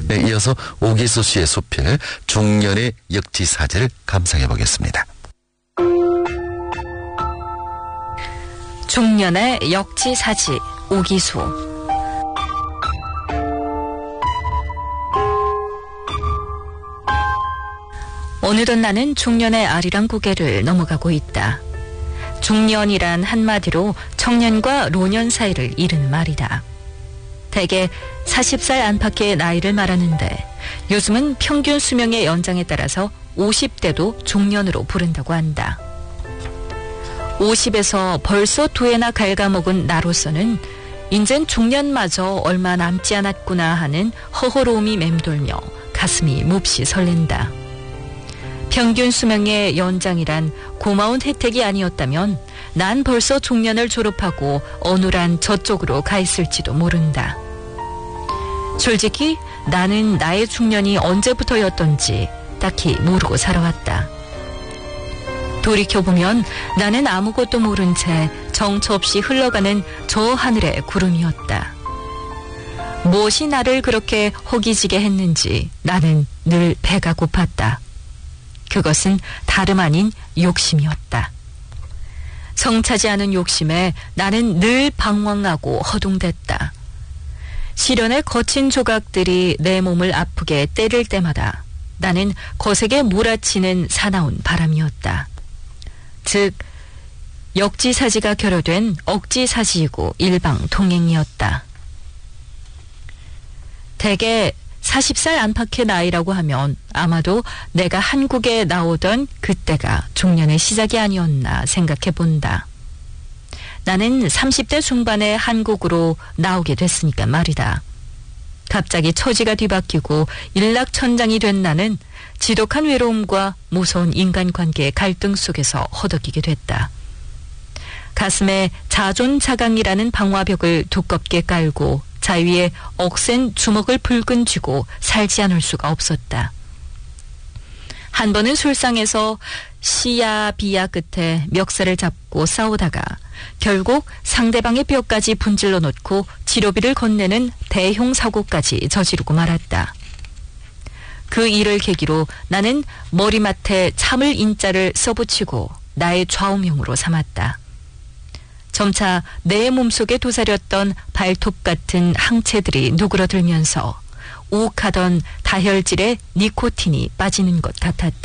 네, 이어서 오기수 씨의 수필 중년의 역지사지를 감상해 보겠습니다. 중년의 역지사지 오기수. 어느덧 나는 중년의 아리랑 고개를 넘어가고 있다. 중년이란 한마디로 청년과 노년 사이를 이르는 말이다. 대개 40살 안팎의 나이를 말하는데 요즘은 평균 수명의 연장에 따라서 50대도 중년으로 부른다고 한다. 50에서 벌써 두 해나 갉아먹은 나로서는 인젠 중년마저 얼마 남지 않았구나 하는 허허로움이 맴돌며 가슴이 몹시 설렌다. 평균 수명의 연장이란 고마운 혜택이 아니었다면 난 벌써 중년을 졸업하고 어눌한 저쪽으로 가 있을지도 모른다. 솔직히 나는 나의 중년이 언제부터였던지 딱히 모르고 살아왔다. 돌이켜보면 나는 아무것도 모른 채 정처 없이 흘러가는 저 하늘의 구름이었다. 무엇이 나를 그렇게 허기지게 했는지 나는 늘 배가 고팠다. 그것은 다름 아닌 욕심이었다. 성차지 않은 욕심에 나는 늘 방황하고 허둥댔다. 시련의 거친 조각들이 내 몸을 아프게 때릴 때마다 나는 거세게 몰아치는 사나운 바람이었다. 즉 역지사지가 결여된 억지사지이고 일방통행이었다. 대개 40살 안팎의 나이라고 하면 아마도 내가 한국에 나오던 그때가 중년의 시작이 아니었나 생각해 본다. 나는 30대 중반에 한국으로 나오게 됐으니까 말이다. 갑자기 처지가 뒤바뀌고 일락천장이 된 나는 지독한 외로움과 무서운 인간관계의 갈등 속에서 허덕이게 됐다. 가슴에 자존자강이라는 방화벽을 두껍게 깔고 자위에 억센 주먹을 불끈 쥐고 살지 않을 수가 없었다. 한 번은 술상에서 시야 비야 끝에 멱살을 잡고 싸우다가 결국 상대방의 뼈까지 분질러 놓고 치료비를 건네는 대형 사고까지 저지르고 말았다. 그 일을 계기로 나는 머리맡에 참을 인자를 써붙이고 나의 좌우명으로 삼았다. 점차 내 몸속에 도사렸던 발톱 같은 항체들이 누그러들면서 우욱하던 다혈질의 니코틴이 빠지는 것 같았다.